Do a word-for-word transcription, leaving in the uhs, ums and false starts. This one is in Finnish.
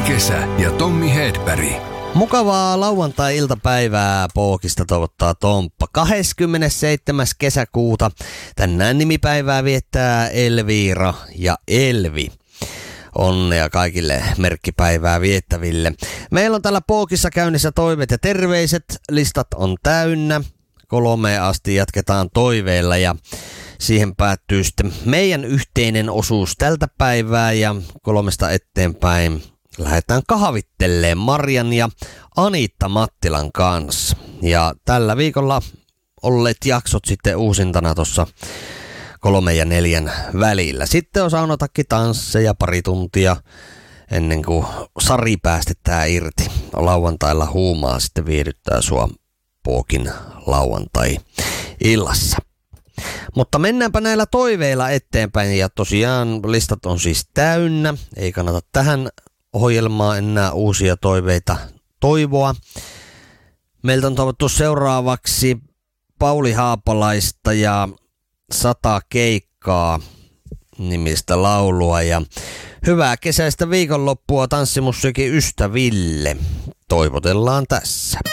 Pohjoinen kesä ja Tommi Hedberg. Mukavaa lauantai-iltapäivää Pookista toivottaa Tomppa. kahdeskymmenesseitsemäs kesäkuuta. Tänään nimipäivää viettää Elviira ja Elvi. Onnea kaikille merkkipäivää viettäville. Meillä on täällä Pookissa käynnissä toiveet ja terveiset. Listat on täynnä. Kolmeen asti jatketaan toiveilla ja siihen päättyy sitten meidän yhteinen osuus tältä päivää ja kolmesta eteenpäin lähdetään kahvitteleen Marjan ja Anitta Mattilan kanssa. Ja tällä viikolla olleet jaksot sitten uusintana tuossa kolme ja neljän välillä. Sitten on saunatakki tansseja pari tuntia ennen kuin Sari päästetään irti. Lauantailla huumaa sitten viihdyttää sua Pookin lauantai-illassa. Mutta mennäänpä näillä toiveilla eteenpäin ja tosiaan listat on siis täynnä. Ei kannata tähän ohjelmaan enää uusia toiveita toivoa. Meiltä on toivottu seuraavaksi Pauli Haapalaista ja Sata keikkaa nimistä laulua ja hyvää kesäistä viikonloppua tanssimusiikin ystäville. Toivotellaan tässä.